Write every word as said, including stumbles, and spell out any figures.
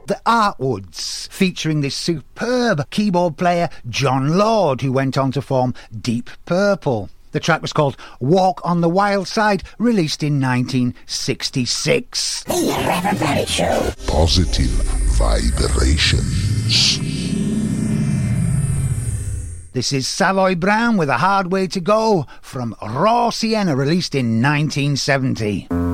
The Artwoods, featuring this superb keyboard player John Lord, who went on to form Deep Purple. The track was called Walk on the Wild Side, released in nineteen sixty-six. The Reverend Barry Show. Positive vibrations. This is Savoy Brown with A Hard Way to Go from Raw Sienna, released in nineteen seventy.